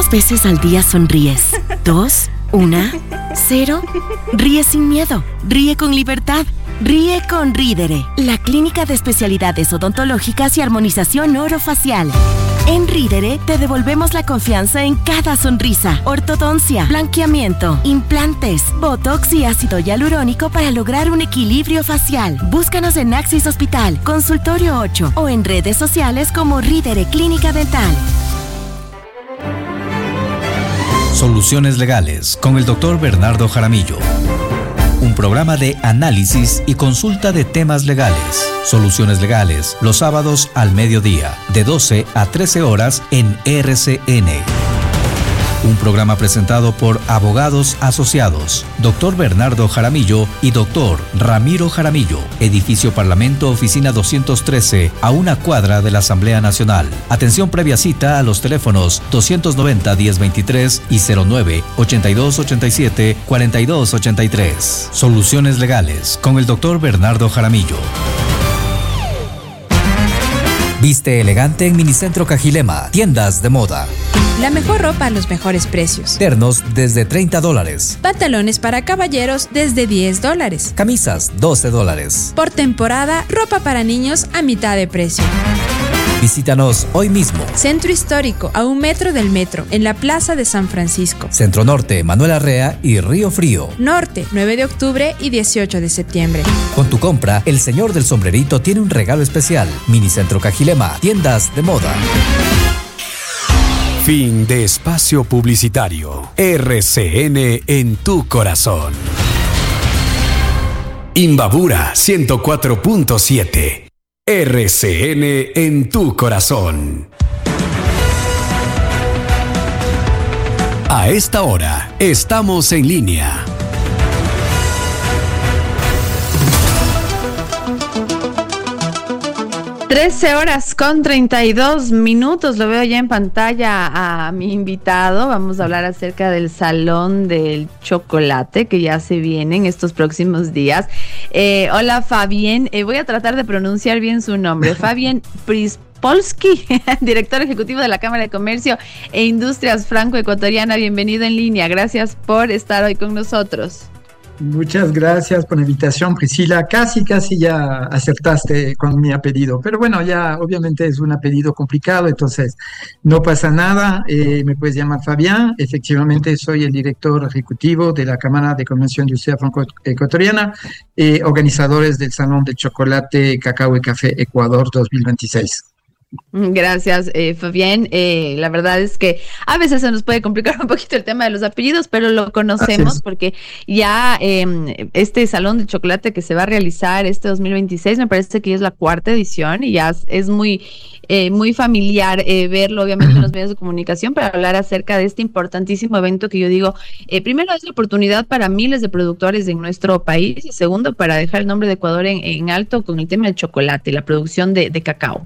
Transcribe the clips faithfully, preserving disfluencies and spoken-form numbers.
¿Cuántas veces al día sonríes? ¿Dos? ¿Una? ¿Cero? Ríe sin miedo. Ríe con libertad. Ríe con Ridere, la clínica de especialidades odontológicas y armonización orofacial. En Ridere te devolvemos la confianza en cada sonrisa. Ortodoncia, blanqueamiento, implantes, botox y ácido hialurónico para lograr un equilibrio facial. Búscanos en Axis Hospital, Consultorio ocho o en redes sociales como Ridere Clínica Dental. Soluciones Legales con el doctor Bernardo Jaramillo. Un programa de análisis y consulta de temas legales. Soluciones Legales, los sábados al mediodía, de doce a trece horas en R C N. Un programa presentado por Abogados Asociados, doctor Bernardo Jaramillo y doctor Ramiro Jaramillo. Edificio Parlamento, oficina doscientos trece, a una cuadra de la Asamblea Nacional. Atención previa cita a los teléfonos doscientos noventa, diez veintitrés y cero nueve, ochenta y dos ochenta y siete, cuarenta y dos ochenta y tres. Soluciones Legales con el doctor Bernardo Jaramillo. Viste elegante en Minicentro Cajilema, tiendas de moda. La mejor ropa a los mejores precios. Ternos desde treinta dólares. Pantalones para caballeros desde diez dólares. Camisas doce dólares. Por temporada, ropa para niños a mitad de precio. Visítanos hoy mismo. Centro Histórico, a un metro del metro, en la Plaza de San Francisco. Centro Norte, Manuel Arrea y Río Frío. Norte, nueve de octubre y dieciocho de septiembre. Con tu compra, el señor del sombrerito tiene un regalo especial. Minicentro Cajilema, tiendas de moda. Fin de espacio publicitario. R C N en tu corazón. Imbabura ciento cuatro punto siete. R C N en tu corazón. A esta hora estamos en línea. trece horas con treinta y dos minutos, lo veo ya en pantalla a mi invitado. Vamos a hablar acerca del Salón del Chocolate que ya se viene en estos próximos días. Eh, hola Fabien, eh, voy a tratar de pronunciar bien su nombre. Fabien Prispolsky, director ejecutivo de la Cámara de Comercio e Industrias Franco-Ecuatoriana. Bienvenido en línea, gracias por estar hoy con nosotros. Muchas gracias por la invitación, Priscila. Casi, casi ya acertaste con mi apellido, pero bueno, ya obviamente es un apellido complicado, entonces no pasa nada. Eh, me puedes llamar Fabián. Efectivamente, soy el director ejecutivo de la Cámara de Comercio e Industria Franco-Ecuatoriana, eh, organizadores del Salón del Chocolate, Cacao y Café Ecuador dos mil veintiséis. Gracias, eh, Fabián. Eh, la verdad es que a veces se nos puede complicar un poquito el tema de los apellidos, pero lo conocemos porque ya eh, este Salón de Chocolate que se va a realizar este dos mil veintiséis, me parece que ya es la cuarta edición y ya es muy, eh, muy familiar eh, verlo, obviamente, en los medios de comunicación para hablar acerca de este importantísimo evento que yo digo, eh, primero es la oportunidad para miles de productores en nuestro país y segundo para dejar el nombre de Ecuador en, en alto con el tema del chocolate y la producción de, de cacao.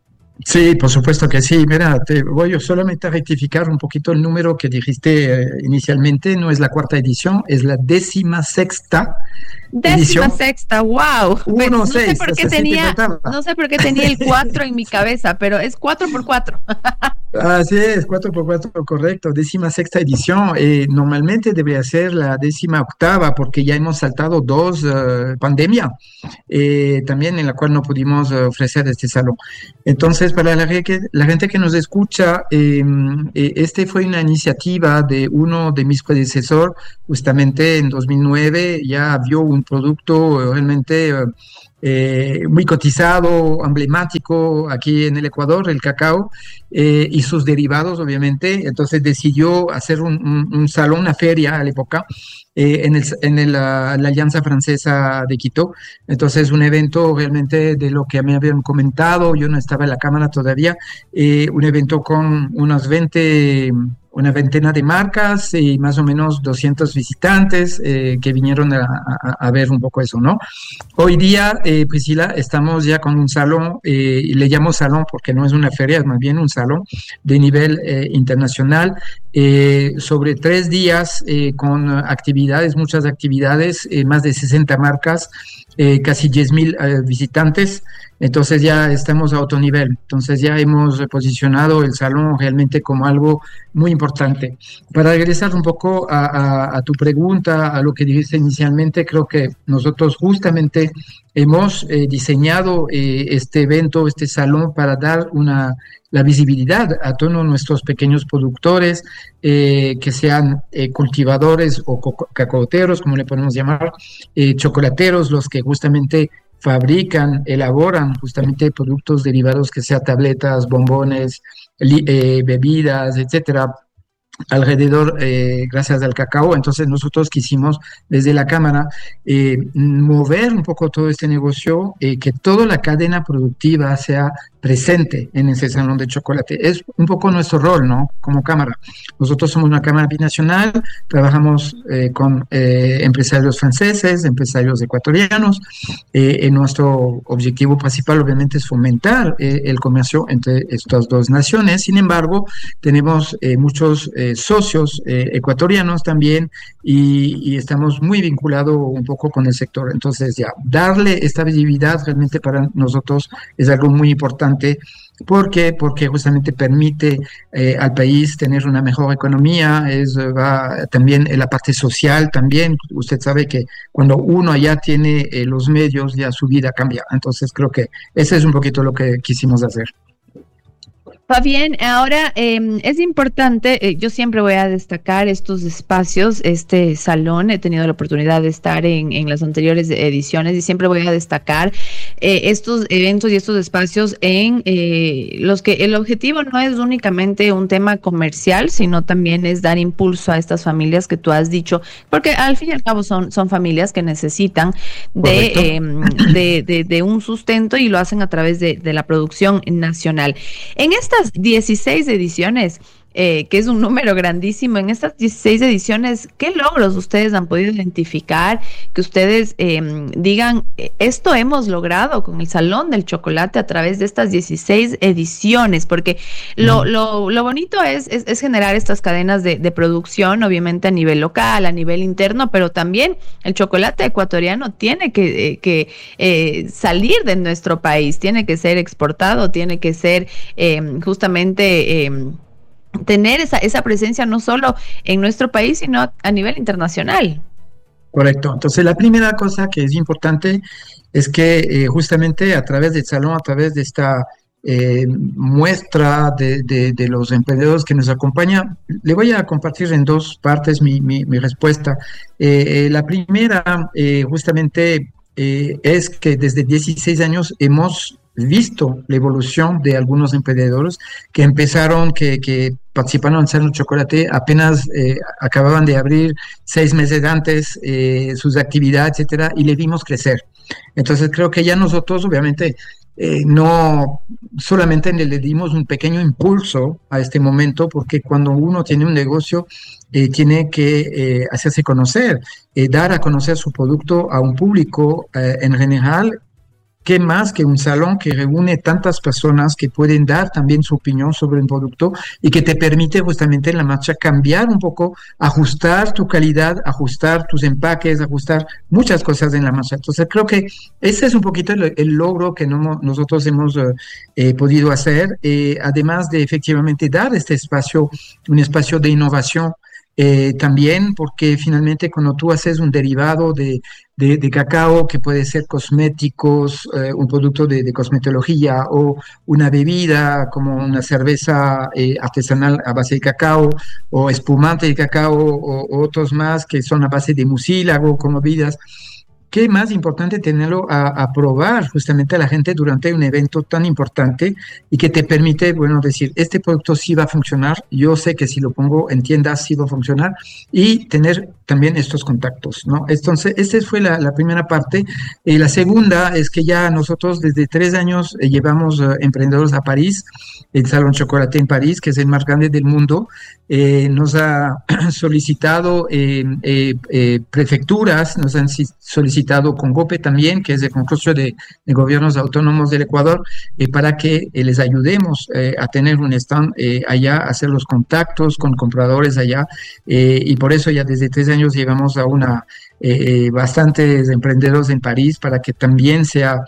Sí, por supuesto que sí. Mira, te voy solamente a rectificar un poquito el número que dijiste eh, inicialmente. No es la cuarta edición, es la décima sexta Décima edición. sexta, wow. Uno, no, seis, sé por qué tenía, no sé por qué tenía el cuatro en mi cabeza, pero es cuatro por cuatro. Así es, cuatro por cuatro, correcto. Décima sexta edición. Eh, normalmente debería ser la décima octava porque ya hemos saltado dos uh, pandemia, eh, también en la cual no pudimos uh, ofrecer este salón. Entonces, para la, que, la gente que nos escucha, eh, eh, este fue una iniciativa de uno de mis predecesores, justamente en dos mil nueve, ya vio un producto realmente uh, eh, muy cotizado, emblemático aquí en el Ecuador, el cacao, eh, y sus derivados, obviamente. Entonces decidió hacer un, un, un salón, una feria a la época, eh, en, el, en el, la, la Alianza Francesa de Quito. Entonces, un evento realmente de lo que me habían comentado, yo no estaba en la Cámara todavía, eh, un evento con unos veinte... una veintena de marcas y más o menos doscientos visitantes eh, que vinieron a, a, a ver un poco eso, ¿no? Hoy día, eh, Priscila, estamos ya con un salón, eh, y le llamo salón porque no es una feria, es más bien un salón de nivel eh, internacional, eh, sobre tres días eh, con actividades, muchas actividades, eh, más de sesenta marcas, eh, casi diez mil eh, visitantes. Entonces ya estamos a otro nivel. Entonces ya hemos posicionado el salón realmente como algo muy importante. Para regresar un poco a, a, a tu pregunta, a lo que dijiste inicialmente, creo que nosotros justamente hemos eh, diseñado eh, este evento, este salón, para dar una, la visibilidad a todos nuestros pequeños productores, eh, que sean eh, cultivadores o cacaoteros, como le podemos llamar, eh, chocolateros, los que justamente fabrican, elaboran justamente productos derivados, que sean tabletas, bombones, eh, bebidas, etcétera, alrededor, eh, gracias al cacao. Entonces nosotros quisimos desde la Cámara eh, mover un poco todo este negocio, eh, que toda la cadena productiva sea presente en ese salón de chocolate. Es un poco nuestro rol, ¿no? Como Cámara. Nosotros somos una Cámara binacional, trabajamos eh, con eh, empresarios franceses, empresarios ecuatorianos. Eh, en nuestro objetivo principal, obviamente, es fomentar eh, el comercio entre estas dos naciones. Sin embargo, tenemos eh, muchos eh, socios eh, ecuatorianos también, y, y estamos muy vinculados un poco con el sector. Entonces, ya, darle esta visibilidad realmente para nosotros es algo muy importante. ¿Por qué? Porque justamente permite eh, al país tener una mejor economía, es, va también en la parte social también. Usted sabe que cuando uno ya tiene eh, los medios, ya su vida cambia. Entonces creo que ese es un poquito lo que quisimos hacer. Fabián, ahora eh, es importante, eh, yo siempre voy a destacar estos espacios, este salón. He tenido la oportunidad de estar en, en las anteriores ediciones y siempre voy a destacar eh, estos eventos y estos espacios en eh, los que el objetivo no es únicamente un tema comercial, sino también es dar impulso a estas familias que tú has dicho, porque al fin y al cabo son, son familias que necesitan de, eh, de, de, de un sustento, y lo hacen a través de, de la producción nacional. En esta dieciséis ediciones, eh, que es un número grandísimo, en estas dieciséis ediciones, ¿qué logros ustedes han podido identificar? Que ustedes eh, digan, esto hemos logrado con el Salón del Chocolate a través de estas dieciséis ediciones, porque lo, lo, lo bonito es, es, es generar estas cadenas de, de producción, obviamente a nivel local, a nivel interno, pero también el chocolate ecuatoriano tiene que, eh, que eh, salir de nuestro país, tiene que ser exportado, tiene que ser eh, justamente... Eh, tener esa, esa presencia no solo en nuestro país, sino a, a nivel internacional. Correcto. Entonces, la primera cosa que es importante es que eh, justamente a través del salón, a través de esta eh, muestra de, de, de los emprendedores que nos acompañan, le voy a compartir en dos partes mi, mi, mi respuesta. Eh, eh, la primera, eh, justamente, eh, es que desde dieciséis años hemos visto la evolución de algunos emprendedores que empezaron, que, que participaron en Salón Chocolate, apenas eh, acababan de abrir seis meses antes eh, sus actividades, etcétera, y le vimos crecer. Entonces creo que ya nosotros, obviamente, eh, no solamente le, le dimos un pequeño impulso a este momento, porque cuando uno tiene un negocio, eh, tiene que eh, hacerse conocer, eh, dar a conocer su producto a un público eh, en general. ¿Qué más que un salón que reúne tantas personas que pueden dar también su opinión sobre un producto y que te permite justamente en la marcha cambiar un poco, ajustar tu calidad, ajustar tus empaques, ajustar muchas cosas en la marcha? Entonces creo que ese es un poquito el, el logro que no, nosotros hemos eh, podido hacer, eh, además de efectivamente dar este espacio, un espacio de innovación. Eh, también porque finalmente cuando tú haces un derivado de, de, de cacao, que puede ser cosméticos, eh, un producto de, de cosmetología, o una bebida como una cerveza eh, artesanal a base de cacao, o espumante de cacao, o, o otros más que son a base de mucílago como bebidas, qué más importante tenerlo a, a probar justamente a la gente durante un evento tan importante, y que te permite, bueno, decir, este producto sí va a funcionar, yo sé que si lo pongo en tiendas sí va a funcionar, y tener también estos contactos, ¿no? Entonces, esta fue la, la primera parte. Eh, la segunda es que ya nosotros desde tres años eh, llevamos eh, emprendedores a París, el Salón Chocolate en París, que es el más grande del mundo. Eh, nos ha solicitado eh, eh, eh, prefecturas, nos han solicitado CONGOPE también, que es el Consorcio de, de Gobiernos Autónomos del Ecuador, eh, para que eh, les ayudemos eh, a tener un stand eh, allá, a hacer los contactos con compradores allá, eh, y por eso ya desde tres años llevamos a una eh, bastantes emprendedores en París para que también sea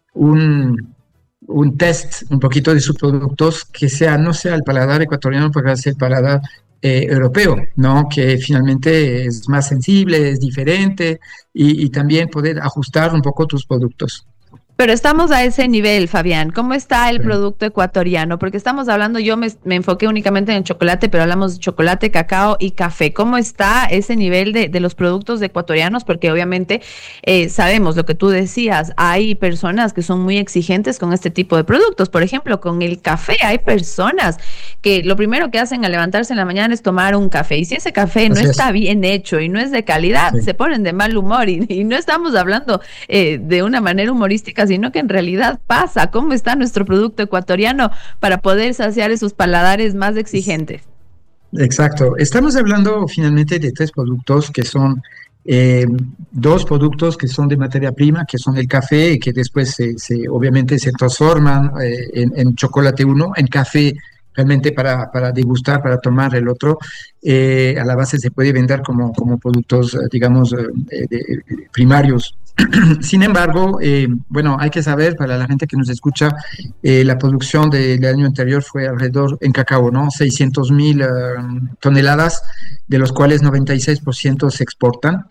un, un test un poquito de sus productos, que sea no sea el paladar ecuatoriano, porque va a ser el paladar eh, europeo, ¿no? Que finalmente es más sensible, es diferente, y, y también poder ajustar un poco tus productos. Pero estamos a ese nivel, Fabián. ¿Cómo está el producto ecuatoriano? Porque estamos hablando, yo me, me enfoqué únicamente en el chocolate, pero hablamos de chocolate, cacao y café. ¿Cómo está ese nivel de, de los productos ecuatorianos? Porque obviamente eh, sabemos lo que tú decías, hay personas que son muy exigentes con este tipo de productos. Por ejemplo, con el café hay personas que lo primero que hacen al levantarse en la mañana es tomar un café. Y si ese café no Así está es. bien hecho y no es de calidad, sí. se ponen de mal humor. Y, y no estamos hablando eh, de una manera humorística, sino que en realidad pasa. ¿Cómo está nuestro producto ecuatoriano para poder saciar esos paladares más exigentes? Exacto. Estamos hablando finalmente de tres productos que son eh, dos productos que son de materia prima, que son el café, y que después se, se obviamente se transforman eh, en, en chocolate uno, en café realmente para, para degustar, para tomar el otro. Eh, a la base se puede vender como, como productos, digamos, eh, de, de primarios. Sin embargo, eh, bueno, hay que saber, para la gente que nos escucha, eh, la producción de, del año anterior fue alrededor, en cacao, ¿no? seiscientos mil uh, toneladas, de los cuales noventa y seis por ciento se exportan.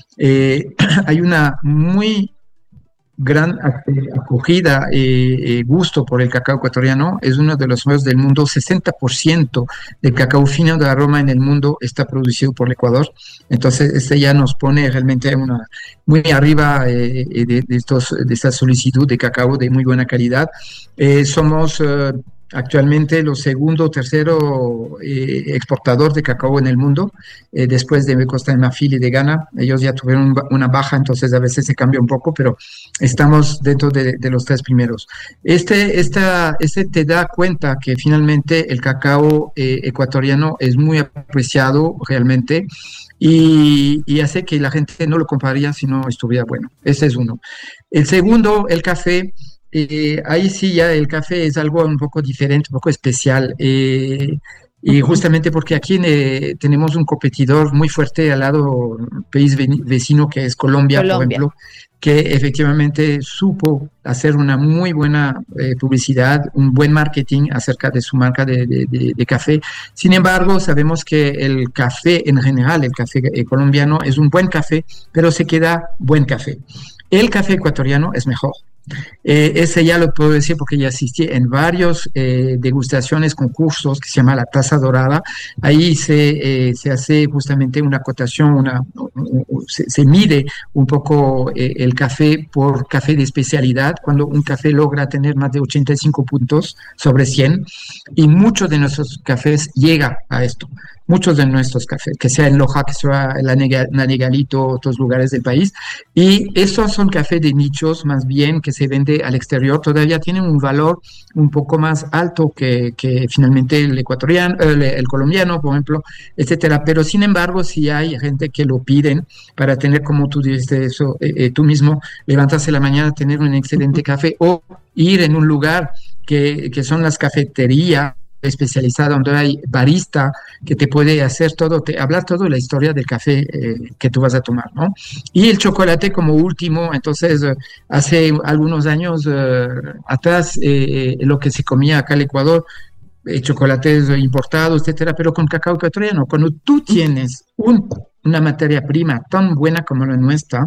Eh, hay una muy gran acogida y eh, eh, gusto por el cacao ecuatoriano. Es uno de los mejores del mundo. Sesenta por ciento del cacao fino de aroma en el mundo está producido por el Ecuador. Entonces, este ya nos pone realmente una, muy arriba eh, de, de, estos, de esta solicitud de cacao de muy buena calidad. Eh, somos eh, actualmente los segundo o tercero eh, exportador de cacao en el mundo, eh, después de Costa de Marfil y de Ghana. Ellos ya tuvieron una baja, entonces a veces se cambia un poco, pero estamos dentro de, de los tres primeros. Este, esta, este te da cuenta que finalmente el cacao eh, ecuatoriano es muy apreciado realmente, y, y hace que la gente no lo compraría si no estuviera bueno. Ese es uno. El segundo, el café. Eh, ahí sí ya el café es algo un poco diferente, un poco especial, eh, y justamente porque aquí eh, tenemos un competidor muy fuerte al lado, país vecino, que es Colombia, Colombia. por ejemplo, que efectivamente supo hacer una muy buena eh, publicidad, un buen marketing acerca de su marca de, de, de, de café. Sin embargo, sabemos que el café en general, el café eh, colombiano es un buen café, pero se queda buen café. El café ecuatoriano es mejor. Eh, ese ya lo puedo decir porque ya asistí en varios eh, degustaciones, concursos que se llama la Taza Dorada. Ahí se, eh, se hace justamente una cotación, una, se, se mide un poco eh, el café por café de especialidad, cuando un café logra tener más de ochenta y cinco puntos sobre cien, y muchos de nuestros cafés llega a esto. Muchos de nuestros cafés, que sea en Loja, que sea en la Nanegalito, otros lugares del país, y estos son cafés de nichos más bien que se vende al exterior, todavía tienen un valor un poco más alto que, que finalmente el ecuatoriano, el, el colombiano, por ejemplo, etcétera. Pero sin embargo, sí hay gente que lo piden para tener, como tú dices eso, eh, eh, tú mismo, levantarse la mañana, tener un excelente café, o ir en un lugar que, que son las cafeterías especializada, donde hay barista que te puede hacer todo, te, hablar toda la historia del café eh, que tú vas a tomar, ¿no? Y el chocolate como último. Entonces, eh, hace algunos años eh, atrás, eh, lo que se comía acá en el Ecuador, eh, chocolates importados, etcétera, pero con cacao ecuatoriano. Cuando tú tienes un, una materia prima tan buena como la nuestra,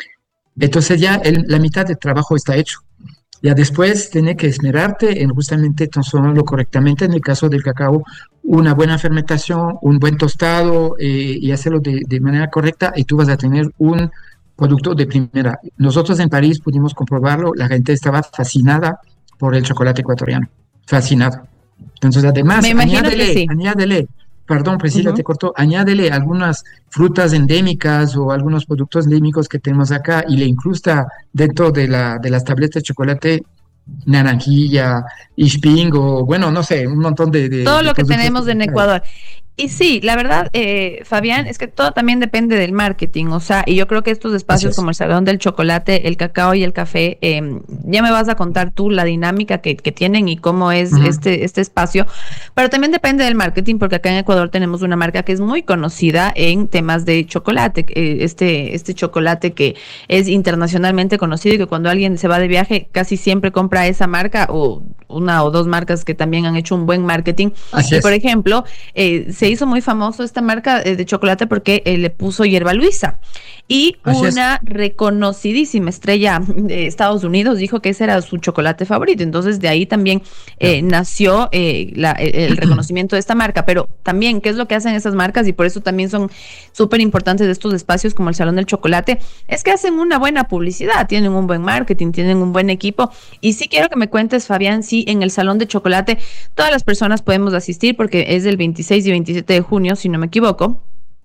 entonces ya el, la mitad del trabajo está hecho. Ya después tienes que esmerarte en justamente transformarlo correctamente. En el caso del cacao, una buena fermentación, un buen tostado, eh, y hacerlo de, de manera correcta, y tú vas a tener un producto de primera. Nosotros en París pudimos comprobarlo, la gente estaba fascinada por el chocolate ecuatoriano, fascinada. Entonces, además, añádele, sí. añádele perdón, Priscila, uh-huh. te corto, añádele algunas frutas endémicas o algunos productos endémicos que tenemos acá y le incrusta dentro de, la, de las tabletas de chocolate naranjilla, isping o bueno, no sé, un montón de... de todo de lo que tenemos en Ecuador. Y sí, la verdad, eh, Fabián, es que todo también depende del marketing, o sea, y yo creo que estos espacios como el Salón del Chocolate, el cacao y el café, eh, ya me vas a contar tú la dinámica que, que tienen y cómo es uh-huh. este, este espacio, pero también depende del marketing, porque acá en Ecuador tenemos una marca que es muy conocida en temas de chocolate, eh, este, este chocolate que es internacionalmente conocido y que cuando alguien se va de viaje casi siempre compra esa marca o una o dos marcas que también han hecho un buen marketing. Así y es. Por ejemplo, eh, se hizo muy famoso esta marca de chocolate porque eh, le puso Hierba Luisa y Así una es. reconocidísima estrella de Estados Unidos dijo que ese era su chocolate favorito, entonces de ahí también eh, no. nació eh, la, el reconocimiento de esta marca, pero también qué es lo que hacen esas marcas y por eso también son súper importantes estos espacios como el Salón del Chocolate, es que hacen una buena publicidad, tienen un buen marketing, tienen un buen equipo y sí quiero que me cuentes, Fabián, si en el Salón de Chocolate todas las personas podemos asistir porque es del veintiséis y veintisiete de junio, si no me equivoco.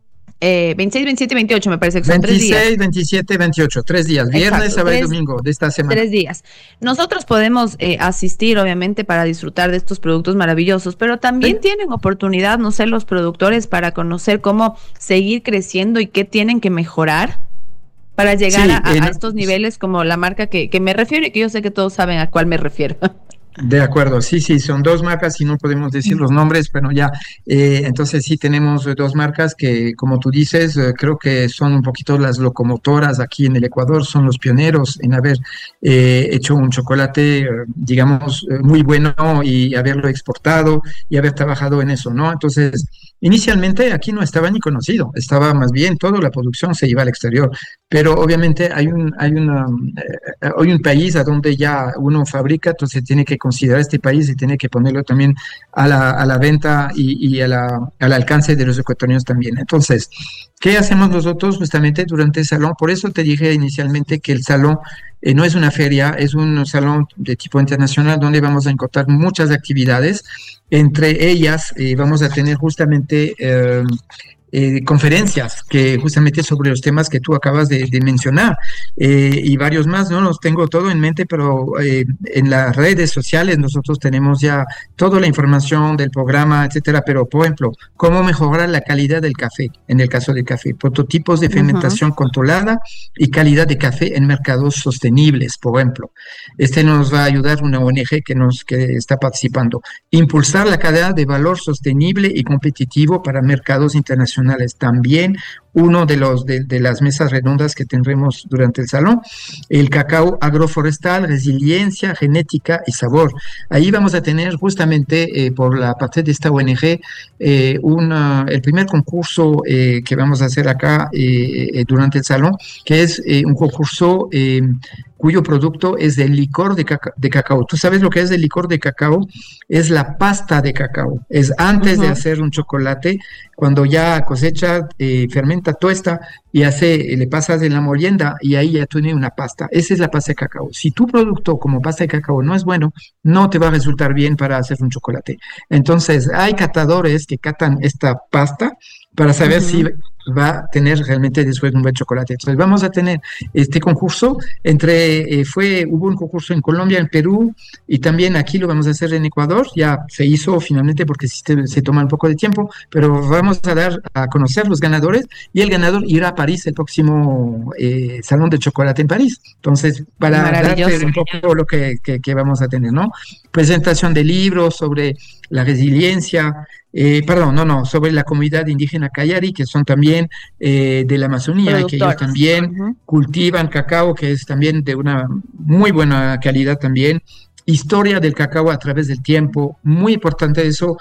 Eh, veintiséis, veintisiete y veintiocho me parece que son veintiséis, tres días. veintisiete, veintiocho, tres días, viernes, Exacto, sábado tres, y domingo de esta semana. Tres días. Nosotros podemos eh, asistir, obviamente, para disfrutar de estos productos maravillosos, pero también sí. tienen oportunidad, no sé, los productores para conocer cómo seguir creciendo y qué tienen que mejorar para llegar sí, a, eh, a estos niveles como la marca que, que me refiero y que yo sé que todos saben a cuál me refiero. De acuerdo, sí, sí, son dos marcas y no podemos decir los nombres, pero ya, eh, entonces sí tenemos dos marcas que, como tú dices, eh, creo que son un poquito las locomotoras aquí en el Ecuador, son los pioneros en haber eh, hecho un chocolate, eh, digamos, eh, muy bueno y haberlo exportado y haber trabajado en eso, ¿no? Entonces, inicialmente aquí no estaba ni conocido, estaba más bien toda la producción se iba al exterior, pero obviamente hay un, hay una, eh, hay un país a donde ya uno fabrica, entonces tiene que considerar este país y tiene que ponerlo también a la, a la venta y, y a la, al alcance de los ecuatorianos también. Entonces, ¿qué hacemos nosotros justamente durante el salón? Por eso te dije inicialmente que el salón eh, no es una feria, es un salón de tipo internacional donde vamos a encontrar muchas actividades. Entre ellas eh, vamos a tener justamente eh, eh, conferencias que justamente sobre los temas que tú acabas de, de mencionar eh, y varios más, no los tengo todo en mente, pero eh, en las redes sociales nosotros tenemos ya toda la información del programa, etcétera, pero por ejemplo, cómo mejorar la calidad del café, en el caso del café, prototipos de fermentación uh-huh. controlada y calidad de café en mercados sostenibles, por ejemplo. Este nos va a ayudar una O N G que, nos, que está participando. Impulsar la cadena de valor sostenible y competitivo para mercados internacionales. También uno de los de, de las mesas redondas que tendremos durante el salón, el cacao agroforestal, resiliencia, genética y sabor. Ahí vamos a tener justamente eh, por la parte de esta O N G eh, una, el primer concurso eh, que vamos a hacer acá eh, eh, durante el salón, que es eh, un concurso eh, cuyo producto es del licor de, caca- de cacao. ¿Tú sabes lo que es el licor de cacao? Es la pasta de cacao. Es antes uh-huh. de hacer un chocolate, cuando ya cosecha, eh, fermenta, tuesta y hace, le pasas en la molienda y ahí ya tiene una pasta. Esa es la pasta de cacao. Si tu producto como pasta de cacao no es bueno, no te va a resultar bien para hacer un chocolate. Entonces, hay catadores que catan esta pasta para saber uh-huh. si va a tener realmente después un buen chocolate. Entonces vamos a tener este concurso entre, eh, fue, hubo un concurso en Colombia, en Perú y también aquí lo vamos a hacer en Ecuador, ya se hizo finalmente porque se, se toma un poco de tiempo, pero vamos a dar a conocer los ganadores y el ganador irá a París el próximo eh, Salón de Chocolate en París. Entonces, para darte un poco lo que, que, que vamos a tener, ¿no? Presentación de libros sobre la resiliencia, Eh, perdón, no, no, sobre la comunidad indígena Cayari, que son también eh, de la Amazonía, y que ellos también uh-huh. cultivan cacao, que es también de una muy buena calidad también. Historia del cacao a través del tiempo, muy importante eso,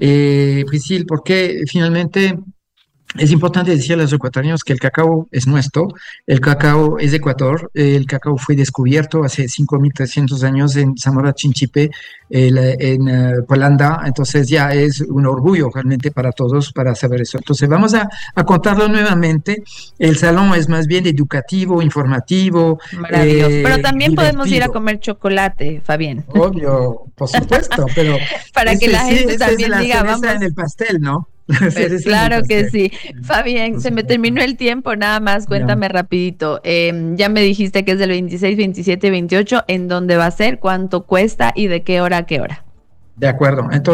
eh, Priscil, porque finalmente es importante decir a los ecuatorianos que el cacao es nuestro, el cacao es de Ecuador, el cacao fue descubierto hace cinco mil trescientos años en Zamora Chinchipe, el, en uh, Holanda, entonces ya es un orgullo realmente para todos para saber eso. Entonces vamos a, a contarlo nuevamente, el salón es más bien educativo, informativo. Maravilloso, eh, pero también divertido. Podemos ir a comer chocolate, Fabián. Obvio, por supuesto, pero... para que la gente sí, también es la diga, vamos... en el pastel, ¿no? Pues claro que sí. Fabián, se me terminó el tiempo, nada más, cuéntame rapidito. Eh, ya me dijiste que es del veintiséis, veintisiete y veintiocho, ¿en dónde va a ser? ¿Cuánto cuesta y de qué hora a qué hora? De acuerdo. Entonces,